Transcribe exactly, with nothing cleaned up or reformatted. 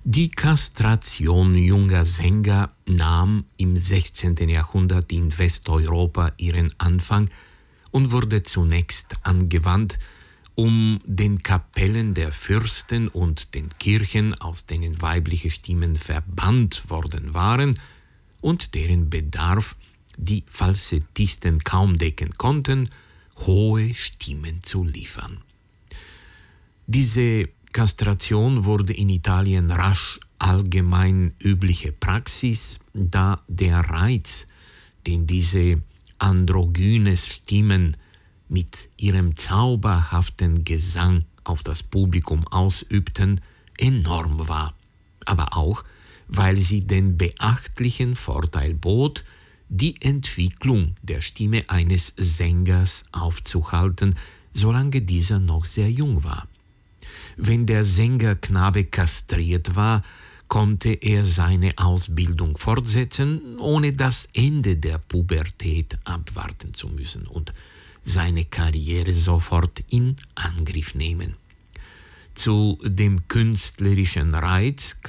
Die Kastration junger Sänger nahm im sechzehnten Jahrhundert in Westeuropa ihren Anfang und wurde zunächst angewandt, um den Kapellen der Fürsten und den Kirchen, aus denen weibliche Stimmen verbannt worden waren und deren Bedarf die Falsettisten kaum decken konnten, hohe Stimmen zu liefern. Diese Kastration wurde in Italien rasch allgemein übliche Praxis, da der Reiz, den diese androgynes Stimmen mit ihrem zauberhaften Gesang auf das Publikum ausübten, enorm war, aber auch, weil sie den beachtlichen Vorteil bot, die Entwicklung der Stimme eines Sängers aufzuhalten, solange dieser noch sehr jung war. Wenn der Sängerknabe kastriert war, konnte er seine Ausbildung fortsetzen, ohne das Ende der Pubertät abwarten zu müssen und seine Karriere sofort in Angriff nehmen. Zu dem künstlerischen Reiz